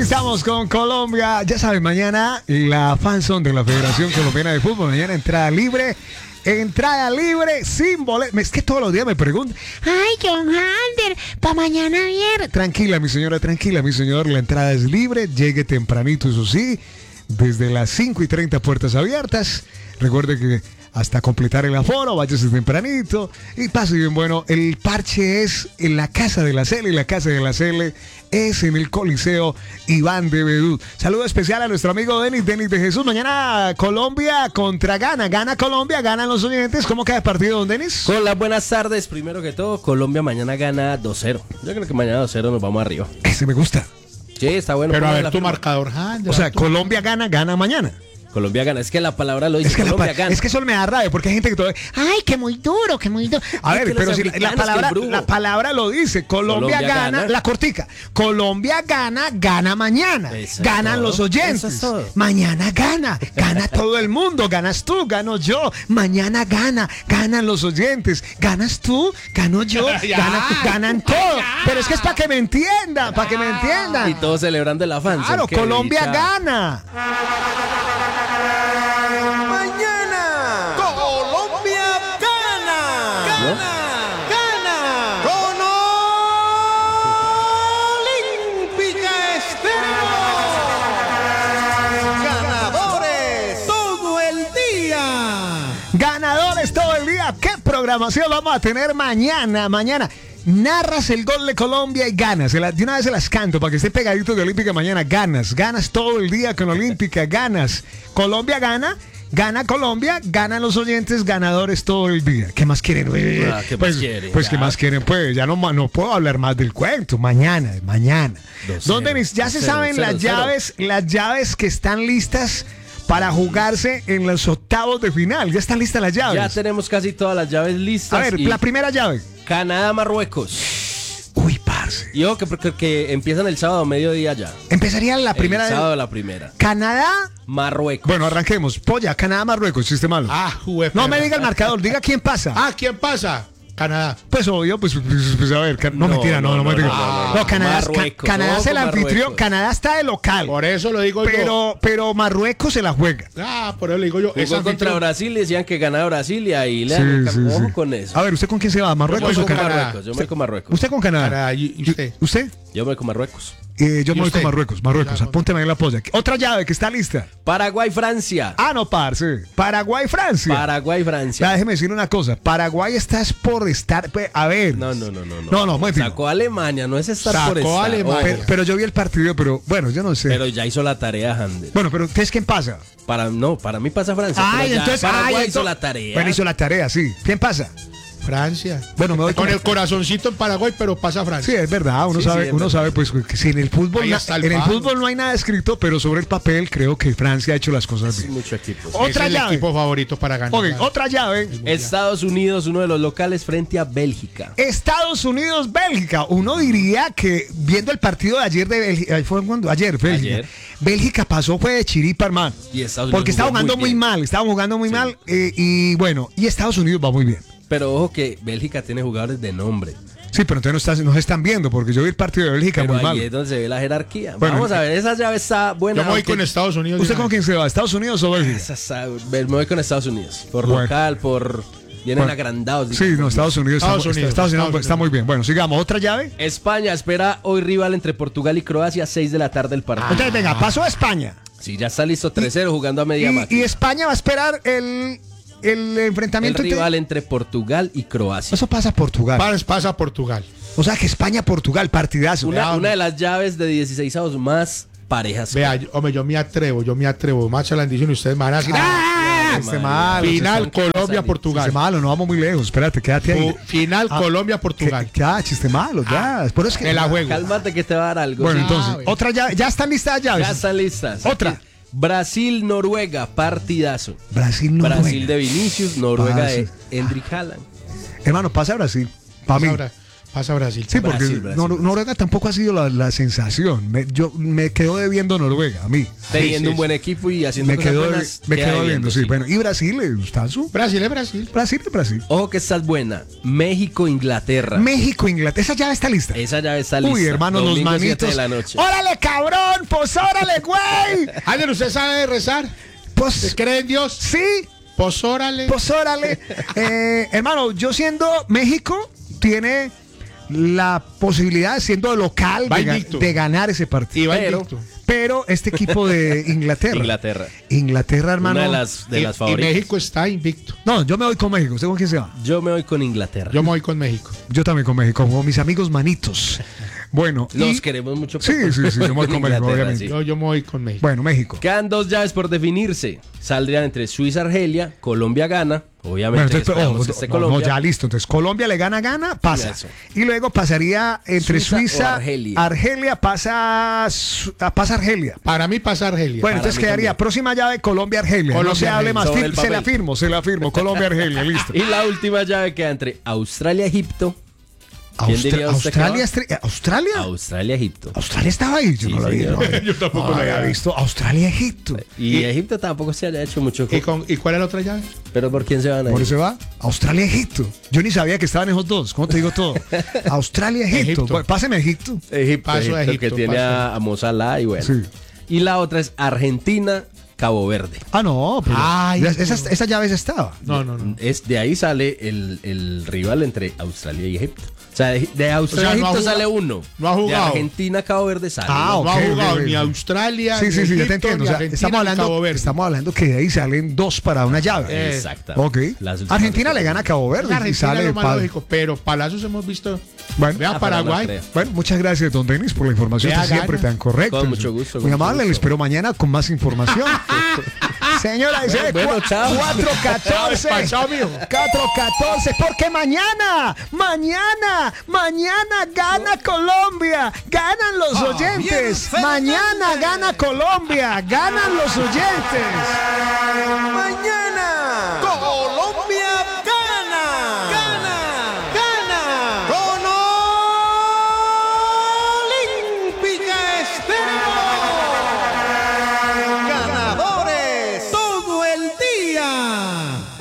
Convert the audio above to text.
Aquí estamos con Colombia. Ya saben, mañana la fanzone de la Federación Colombiana de Fútbol. Mañana entrada libre sin boleto. Es que todos los días me preguntan, ay, John Halder, para mañana viernes. Tranquila, mi señora, la entrada es libre. Llegue tempranito, eso sí, desde las 5:30 puertas abiertas. Recuerde que hasta completar el aforo, váyase tempranito y pase bien bueno. El parche es en la Casa de la Cele, y la Casa de la Cele es en el Coliseo Iván de Bedú. Saludo especial a nuestro amigo Denis de Jesús. Mañana Colombia contra Ghana. Gana Colombia, ganan los oyentes. ¿Cómo queda el partido, don Denis? Con las buenas tardes, primero que todo, Colombia mañana gana 2-0. Yo creo que mañana 2-0 nos vamos arriba. Ese me gusta. Sí, está bueno. Pero a ver tu marcador, Hand. O sea, Colombia gana mañana. Colombia gana, es que la palabra lo dice, Colombia gana. Es que eso me da rabia, porque hay gente que todavía, ay, que muy duro. A ver, pero si la palabra lo dice, Colombia gana, la cortica. Colombia gana mañana. Ganan los oyentes. Mañana gana todo el mundo. Ganas tú, gano yo. Mañana ganan los oyentes. Ganas tú, gano yo. Ganan todos. Pero es que es para que me entiendan, Y todos celebrando el afán. Claro, Colombia gana. Mañana, Colombia gana con Olímpica Estéreo. Ganadores todo el día. Ganadores todo el día. ¿Qué programación vamos a tener mañana? Narras el gol de Colombia y ganas. De una vez se las canto para que esté pegadito de Olímpica mañana. Ganas todo el día con Olímpica. Ganas. Colombia gana Colombia, ganan los oyentes, ganadores todo el día. ¿Qué más quieren? ¿Qué más quieren? Pues, ¿qué más quieren? Pues, ya no puedo hablar más del cuento. Mañana. Don Denis, ya se saben las llaves que están listas para jugarse en los octavos de final. Ya están listas las llaves. Ya tenemos casi todas las llaves listas. A ver, la primera llave. Canadá-Marruecos. Uy, parce. Y ojo que empiezan el sábado a mediodía ya. Empezaría la primera. El sábado la primera. Canadá-Marruecos. Bueno, arranquemos. Polla, Canadá-Marruecos, chiste malo. No me diga el marcador, diga quién pasa. ¿Quién pasa? Canadá. Pues obvio, pues a ver, no mentira. Canadá es el anfitrión, Canadá está de local. Por eso lo digo yo. Pero Marruecos se la juega. Por eso le digo yo. Jugó contra Brasil, decían que ganaba Brasil y ahí le dan ojo con eso. A ver, ¿usted con quién se va? ¿Marruecos o Canadá? Yo me voy con Marruecos. ¿Usted con Canadá? ¿Y usted? ¿Usted? Yo me voy con Marruecos. Yo me voy con Marruecos. Apúnteme ahí la polla. Otra llave que está lista. Paraguay-Francia. No, parce. Paraguay-Francia. Déjeme decir una cosa. Paraguay estás por estar. A ver. No. Sacó a Alemania, no es estar por estar. Alemania. Pero yo vi el partido, pero bueno, yo no sé. Pero ya hizo la tarea, Handel. Bueno, pero ¿ustedes quién pasa? Para mí pasa Francia. Entonces Paraguay hizo la tarea. Bueno, hizo la tarea, sí. ¿Quién pasa? Francia. Bueno, me voy con el corazoncito en Paraguay, pero pasa Francia. Sí, es verdad. Uno sabe pues que si en el fútbol el fútbol no hay nada escrito, pero sobre el papel creo que Francia ha hecho las cosas bien. Mucho equipo. Otra llave. El equipo favorito para ganar. Okay, otra llave. Estados Unidos, uno de los locales frente a Bélgica. Estados Unidos, Bélgica. Uno diría que viendo el partido de ayer de Bélgica, ¿fue cuando? Ayer. Bélgica pasó fue de chiripa, hermano. Porque estaba jugando muy mal. Y bueno, y Estados Unidos va muy bien. Pero ojo que Bélgica tiene jugadores de nombre. Sí, pero entonces no se están viendo, porque yo vi el partido de Bélgica muy mal. Ahí es donde se ve la jerarquía. Bueno, vamos a ver, esa llave está buena. Yo me voy con Estados Unidos. ¿Usted con quién se va? ¿Estados Unidos o Bélgica? Me voy con Estados Unidos. Por local, vienen agrandados. Sí, Estados Unidos está muy bien. Bueno, sigamos. ¿Otra llave? España espera hoy rival entre Portugal y Croacia, 6 de la tarde el partido. Entonces, venga, paso a España. Sí, ya está listo 3-0 jugando a media máquina. Y España va a esperar el enfrentamiento. El rival entre Portugal y Croacia. Eso pasa a Portugal. Pasa a Portugal. O sea que España-Portugal, partidazo. Una de las llaves de 16avos más parejas. Vea, hombre, yo me atrevo. Macho la bendición y ustedes me van a decir. Final Colombia-Portugal. Chiste malo, no vamos muy lejos. Espérate, quédate ahí. Final Colombia-Portugal. Ya, chiste malo, ya. Por eso es que me la juego. Cálmate que te va a dar algo. Bueno, entonces, otra llave. ¿Ya están listas las llaves? Ya están listas. Otra. Brasil-Noruega, partidazo. Brasil-Noruega. Brasil de Vinicius, Noruega de Endrick Haaland. Hermano, pasa Brasil. Para mí. Pasa Brasil. Sí, porque Brasil. Noruega tampoco ha sido la sensación. Me quedo debiendo Noruega, a mí. Teniendo un buen equipo y haciendo Me cosas quedo buenas, queda debiendo, sí. sí. Bueno, y Brasil, Stasu. Brasil es Brasil. Brasil. Ojo que esta es buena. México-Inglaterra. México, Inglaterra. Esa llave está lista. Esa llave está lista. Uy, hermano, los Domingo, 7 manitos. de la noche. ¡Órale, cabrón! ¡Pues órale, güey! Ander, ¿usted sabe rezar? Pues, ¿Cree en Dios? sí, Pues órale. pues órale. Hermano, yo siendo México, tiene la posibilidad, siendo local, Va de, invicto. de ganar ese partido. Y va Pero- invicto. Pero este equipo de Inglaterra, hermano. Una de las Y favoritas. México está invicto. No, yo me voy con México. ¿Usted con quién se va? Yo me voy con Inglaterra. Yo me voy con México. Yo también con México, con mis amigos manitos. Bueno, Los y- queremos mucho. Sí, sí, yo me voy con México, Inglaterra, obviamente. sí. Yo me voy con México. Bueno, México. Quedan 2 llaves por definirse. Saldrían entre Suiza-Argelia, Colombia-Gana. Obviamente Bueno, entonces, esperamos que esté no, Colombia. ya listo. Entonces, Colombia le gana, pasa. Eso. Y luego pasaría entre Suiza o Suiza, Argelia. pasa Argelia. Para mí pasa Argelia. Bueno, Para entonces mí quedaría también. próxima llave Colombia-Argelia. No se Colombia, hable más. sobre el Se la papel. firmo. Colombia-Argelia, listo. Y la última llave queda entre Australia-Egipto. ¿Quién diría usted que ¿Australia? Australia-Egipto. Australia estaba ahí, yo Sí, no la vi. señor. No, Yo tampoco no la había vi. visto. Australia-Egipto. Y Egipto tampoco se haya hecho mucho. ¿Y cuál es la otra llave? Pero ¿por quién se van a ir? ¿Por eso va? Australia-Egipto. Yo ni sabía que estaban esos dos. ¿Cómo te digo todo? Australia-Egipto. Egipto. Bueno, páseme a Egipto. Egipto, Paso a que Egipto, tiene paso. a Mo Salah y bueno. Sí. Y la otra es Argentina-Cabo Verde. Ah, no, pero Ay, esa llave ya estaba. No. De ahí sale el rival entre Australia y Egipto. O sea, de Australia O sea, y no ha Egipto jugado- sale uno. no ha De jugado. Argentina, Cabo Verde sale. Ah, uno. No ha ok, jugado ok. ni Australia, Sí, ni sí, ya te Egipto, entiendo. ni O sea, Argentina, ni Cabo Verde. estamos hablando que de ahí salen dos para una llave. Exactamente. Ok. Las últimas Argentina dos. le gana a Cabo Verde y Argentina sale es lo más pa- lógico, pero palazos hemos visto. Bueno. Vea Ah, pero Paraguay. no creo. Bueno, muchas gracias, don Denis, por la información. Vea, Usted siempre gana. tan correcto. Con mucho gusto, Muy con amable, mucho le gusto. espero mañana con más información. Señora, dice Bueno, chao. 4:14. Chao, mijo. 4:14, porque mañana gana Colombia. Ganan los oyentes. Mañana gana Colombia. Ganan los oyentes.